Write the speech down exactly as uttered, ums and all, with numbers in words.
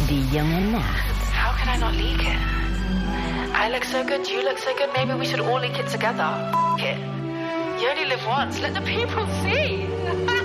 Die jonge nacht. How can I not leak it? I look so good, you look so good, maybe we should all leak it together. F*** it. You only live once, let the people see.